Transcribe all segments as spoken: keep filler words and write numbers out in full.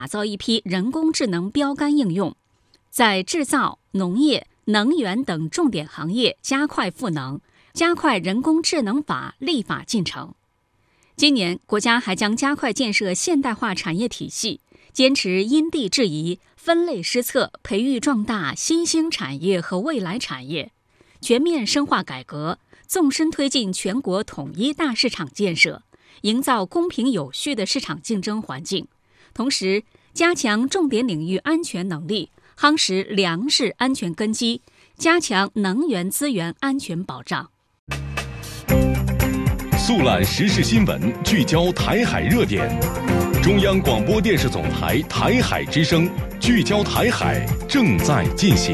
打造一批人工智能标杆应用，在制造、农业、能源等重点行业加快赋能，加快人工智能法立法进程。今年，国家还将加快建设现代化产业体系，坚持因地制宜、分类施策，培育壮大新兴产业和未来产业，全面深化改革，纵深推进全国统一大市场建设，营造公平有序的市场竞争环境。同时，加强重点领域安全能力，夯实粮食安全根基，加强能源资源安全保障。 速览时事新闻，聚焦台海热点。中央广播电视总台台海之声，聚焦台海正在进行。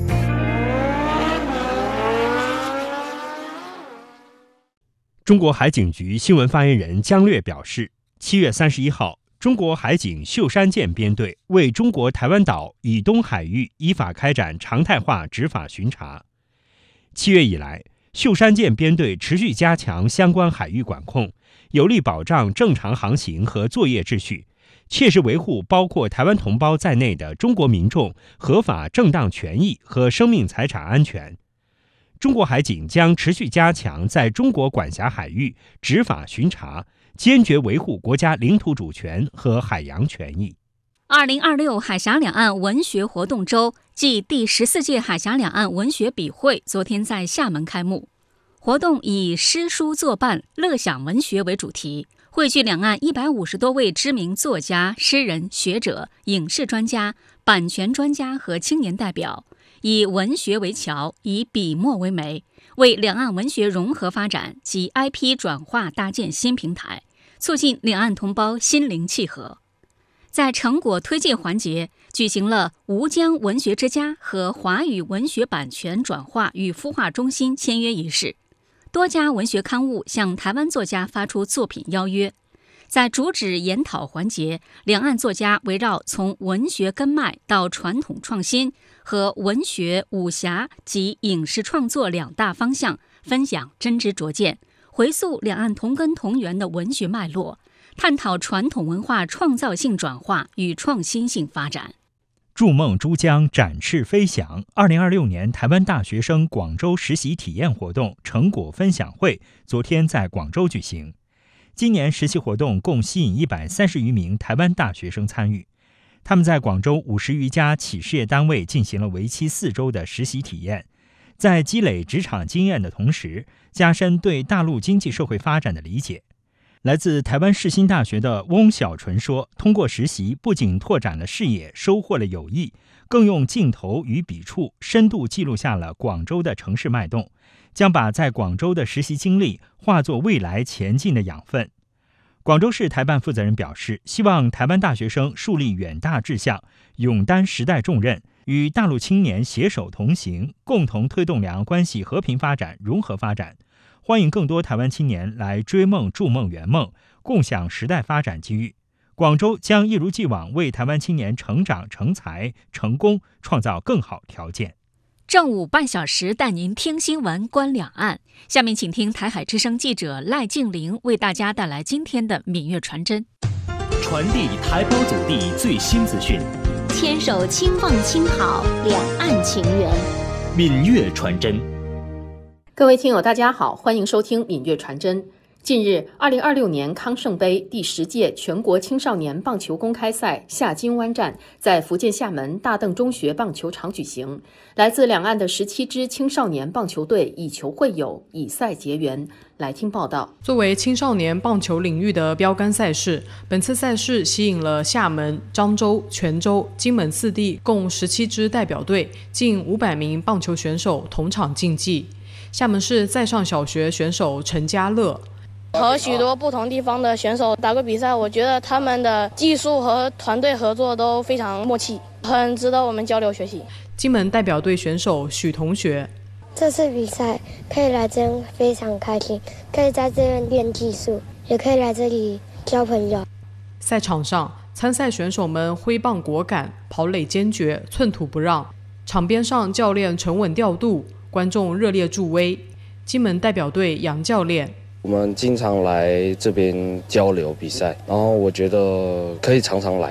中国海警局新闻发言人姜略表示，七月三十一号，中国海警秀山舰编队为中国台湾岛以东海域依法开展常态化执法巡查。七月以来，秀山舰编队持续加强相关海域管控，有力保障正常航行和作业秩序，切实维护包括台湾同胞在内的中国民众合法正当权益和生命财产安全。中国海警将持续加强在中国管辖海域执法巡查，坚决维护国家领土主权和海洋权益。 二零二六海峡两岸文学活动周暨第十四届海峡两岸文学笔会昨天在厦门开幕。活动以诗书作伴、乐享文学为主题，汇聚两岸一百五十多位知名作家、诗人、学者、影视专家、版权专家和青年代表，以文学为桥，以笔墨为媒，为两岸文学融合发展及 I P 转化搭建新平台，促进两岸同胞心灵契合。在成果推介环节，举行了吴江文学之家和华语文学版权转化与孵化中心签约仪式。多家文学刊物向台湾作家发出作品邀约。在主旨研讨环节，两岸作家围绕从文学根脉到传统创新和文学、武侠及影视创作两大方向分享真知灼见，回溯两岸同根同源的文学脉络，探讨传统文化创造性转化与创新性发展。 筑梦珠江展翅飞翔二零二六年台湾大学生广州实习体验活动成果分享会昨天在广州举行。今年实习活动共吸引一百三十余名台湾大学生参与，他们在广州五十余家企事业单位进行了为期四周的实习体验，在积累职场经验的同时，加深对大陆经济社会发展的理解。来自台湾世新大学的翁小纯说，通过实习不仅拓展了视野，收获了友谊，更用镜头与笔触深度记录下了广州的城市脉动，将把在广州的实习经历化作未来前进的养分。广州市台办负责人表示，希望台湾大学生树立远大志向，勇担时代重任，与大陆青年携手同行，共同推动两岸关系和平发展、融合发展。欢迎更多台湾青年来追梦、筑梦、圆梦，共享时代发展机遇。广州将一如既往为台湾青年成长、成才、成功创造更好条件。 正午半小时带您听新闻、观两岸。下面请听台海之声记者赖静玲为大家带来今天的闽粤传真。 传递台胞祖地最新资讯， 牵手轻放轻好，两岸情缘。 闽粤传真。 各位听友大家好，欢迎收听闽粤传真。近日，二零二六年康盛杯第十届全国青少年棒球公开赛下金湾站在福建厦门大邓中学棒球场举行。来自两岸的十七支青少年棒球队以球会友，以赛结缘。来听报道。 作为青少年棒球领域的标杆赛事，本次赛事吸引了厦门、漳州、泉州、金门四地共十七支代表队，近五百名棒球选手同场竞技。厦门市在上小学选手陈家乐， 和许多不同地方的选手打过比赛，我觉得他们的技术和团队合作都非常默契，很值得我们交流学习。 金门代表队选手许同学， 这次比赛可以来这边非常开心，可以在这边练技术，也可以来这里交朋友。 赛场上，参赛选手们挥棒果敢，跑垒坚决，寸土不让。场边上，教练沉稳调度，观众热烈助威。金门代表队杨教练， 我们经常来这边交流比赛，然后我觉得可以常常来，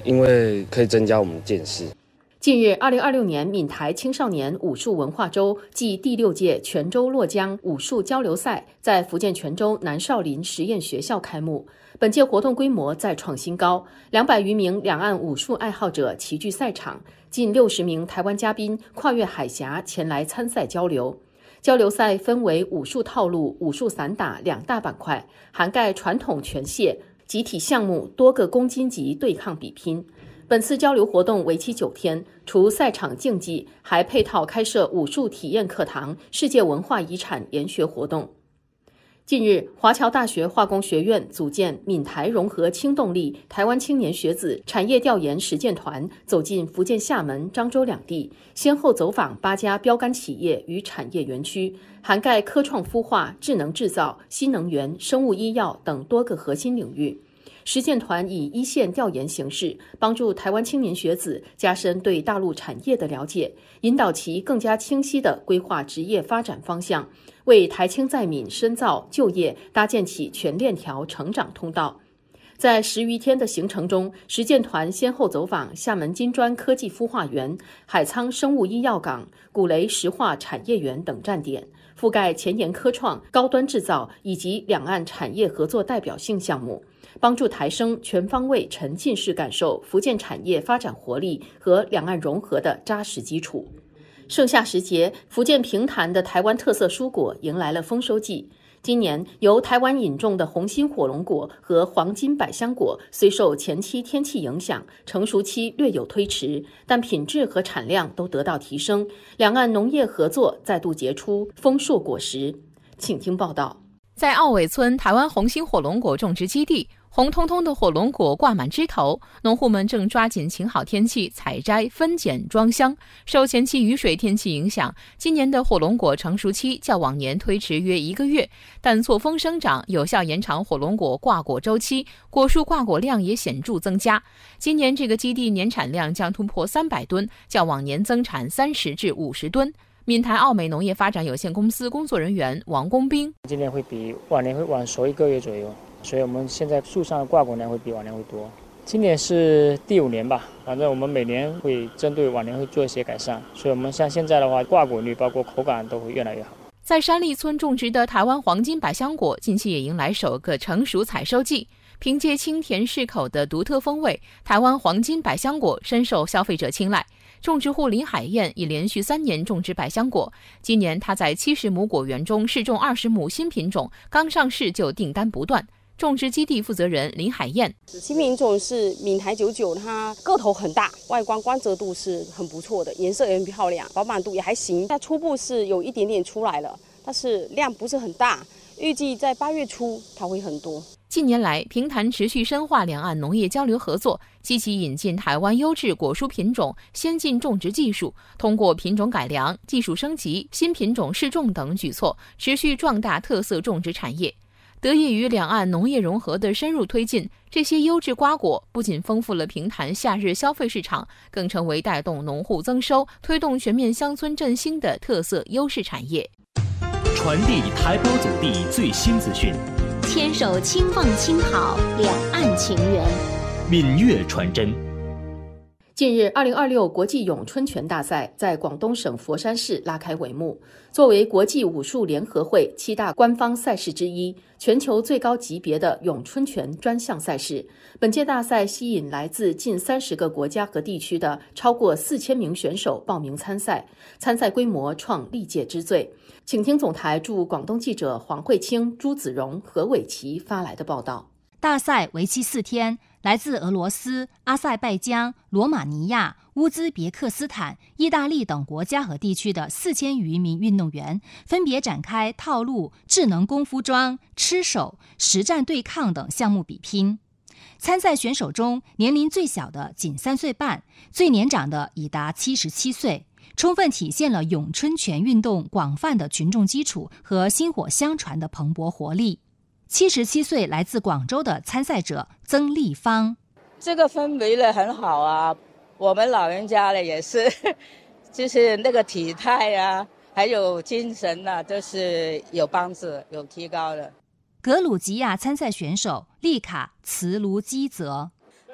因为可以增加我们的见识。 近日，二零二六年闽台青少年武术文化周暨第六届泉州洛江武术交流赛在福建泉州南少林实验学校开幕。本届活动规模再创新高，两百余名两岸武术爱好者齐聚赛场，近六十名台湾嘉宾跨越海峡前来参赛交流。交流赛分为武术套路、武术散打两大板块，涵盖传统拳械、集体项目多个公斤级对抗比拼。本次交流活动为期九天，除赛场竞技，还配套开设武术体验课堂、世界文化遗产研学活动。近日，华侨大学化工学院组建闽台融合轻动力台湾青年学子产业调研实践团，走进福建厦门、漳州两地，先后走访八家标杆企业与产业园区，涵盖科创孵化、智能制造、新能源、生物医药等多个核心领域。实践团以一线调研形式，帮助台湾青年学子加深对大陆产业的了解，引导其更加清晰地规划职业发展方向，为台青在闽深造就业搭建起全链条成长通道。在十余天的行程中，实践团先后走访厦门金砖科技孵化园、海沧生物医药港、古雷石化产业园等站点，覆盖前沿科创、高端制造以及两岸产业合作代表性项目，帮助台生全方位沉浸式感受福建产业发展活力和两岸融合的扎实基础。盛夏时节，福建平潭的台湾特色蔬果迎来了丰收季。今年由台湾引种的红心火龙果和黄金百香果，虽受前期天气影响，成熟期略有推迟，但品质和产量都得到提升，两岸农业合作再度结出丰硕果实。请听报道。 在澳尾村台湾红心火龙果种植基地，红彤彤的火龙果挂满枝头，农户们正抓紧晴好天气采摘、分拣、装箱。受前期雨水天气影响，今年的火龙果成熟期较往年推迟约一个月，但错峰生长有效延长火龙果挂果周期，果树挂果量也显著增加。今年这个基地年产量将突破三百吨，较往年增产三十至五十吨。闽台澳美农业发展有限公司工作人员王工兵： 今年会比往年会晚熟一个月左右，所以我们现在树上的挂果量会比往年会多。今年是第五年吧，反正我们每年会针对往年会做一些改善，所以我们像现在的话，挂果率包括口感都会越来越好。 在山立村种植的台湾黄金百香果近期也迎来首个成熟采收季，凭借清甜适口的独特风味，台湾黄金百香果深受消费者青睐。种植户林海燕已连续三年种植百香果，今年他在七十亩果园中试种二十亩新品种，刚上市就订单不断。种植基地负责人林海燕： 新品种是闽台九九，它个头很大，外观光泽度是很不错的，颜色也很漂亮，饱满度也还行。它初步是有一点点出来了，但是量不是很大，预计在八月初它会很多。 近年来，平潭持续深化两岸农业交流合作，积极引进台湾优质果蔬品种、先进种植技术，通过品种改良、技术升级、新品种试种等举措，持续壮大特色种植产业。得益于两岸农业融合的深入推进，这些优质瓜果不仅丰富了平潭夏日消费市场，更成为带动农户增收、推动全面乡村振兴的特色优势产业。 传递台胞祖地最新资讯， 牵手轻放轻好，两岸情缘。 闽粤传真。 近日，二零二六国际咏春拳大赛在广东省佛山市拉开帷幕。作为国际武术联合会七大官方赛事之一，全球最高级别的咏春拳专项赛事，本届大赛吸引来自近三十个国家和地区的超过四千名选手报名参赛，参赛规模创历届之最。请听总台驻广东记者黄慧清、朱子荣、何伟琪发来的报道。 大赛为期四天，来自俄罗斯、阿塞拜疆、罗马尼亚、乌兹别克斯坦、意大利等国家和地区的四千余名运动员，分别展开套路、智能功夫桩、吃手、实战对抗等项目比拼。参赛选手中，年龄最小的仅三岁半，最年长的已达七十七岁，充分体现了咏春拳运动广泛的群众基础和薪火相传的蓬勃活力。七十七岁来自广州的参赛者曾丽芳， 这个氛围呢很好啊，我们老人家呢也是，就是那个体态啊，还有精神啊，都是有帮助、有提高的。 格鲁吉亚参赛选手丽卡茨卢基泽，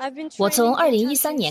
我从二零一三年